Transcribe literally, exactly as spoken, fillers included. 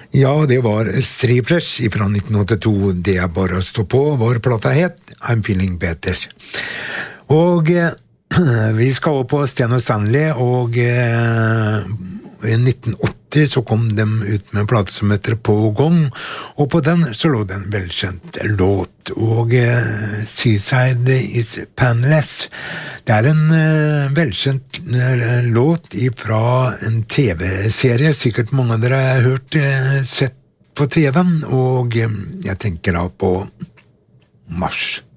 Ja, det var Striplers fra nitten åttito. Det er bare å stå på. Vår plata het I'm Feeling Better. Og eh, vi skal opp på Sten og Stanley, og eh, i nitten åtti så kom de ut med en plate som heter På Gong, og på den så lå det en velkjent låt, og eh, Seaside is Panless. Det er en eh, velkjent eh, låt fra en tv-serie, sikkert mange av dere har hørt, eh, sett på T V-en, og eh, jeg tenker da på Mars.